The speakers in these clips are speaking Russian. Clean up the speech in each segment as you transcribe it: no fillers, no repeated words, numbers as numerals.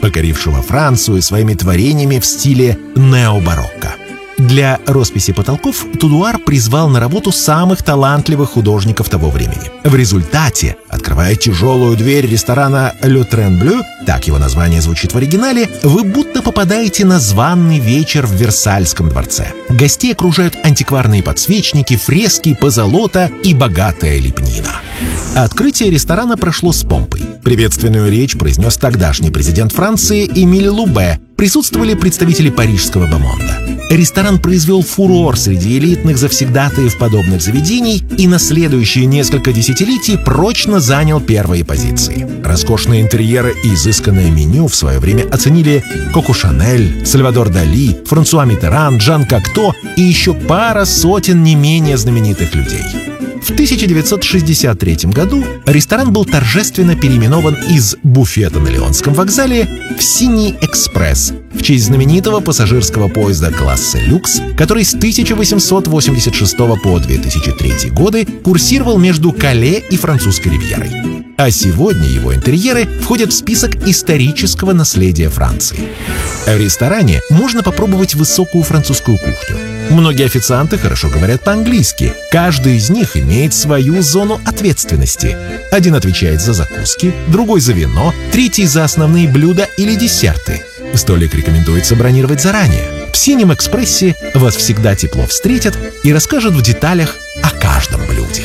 покорившего Францию своими творениями в стиле необарокко. Для росписи потолков Тудуар призвал на работу самых талантливых художников того времени. В результате, открывая тяжелую дверь ресторана «Le Train Bleu», так его название звучит в оригинале, вы будто попадаете на званый вечер в Версальском дворце. Гостей окружают антикварные подсвечники, фрески, позолота и богатая лепнина. Открытие ресторана прошло с помпой. Приветственную речь произнес тогдашний президент Франции Эмиль Лубе. Присутствовали представители парижского бомонда. Ресторан произвел фурор среди элитных завсегдатаев подобных заведений и на следующие несколько десятилетий прочно занял первые позиции. Роскошные интерьеры и изысканное меню в свое время оценили Коко Шанель, Сальвадор Дали, Франсуа Миттеран, Жан Кокто и еще пара сотен не менее знаменитых людей. В 1963 году ресторан был торжественно переименован из буфета на Лионском вокзале в «Синий экспресс» в честь знаменитого пассажирского поезда класса «Люкс», который с 1886 по 2003 годы курсировал между Кале и Французской ривьерой. А сегодня его интерьеры входят в список исторического наследия Франции. В ресторане можно попробовать высокую французскую кухню. Многие официанты хорошо говорят по-английски. Каждый из них имеет свою зону ответственности. Один отвечает за закуски, другой за вино, третий за основные блюда или десерты. Столик рекомендуется бронировать заранее. В «Синем экспрессе» вас всегда тепло встретят и расскажут в деталях о каждом блюде.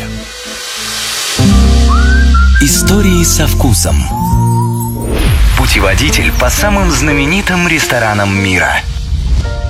Истории со вкусом. Путеводитель по самым знаменитым ресторанам мира.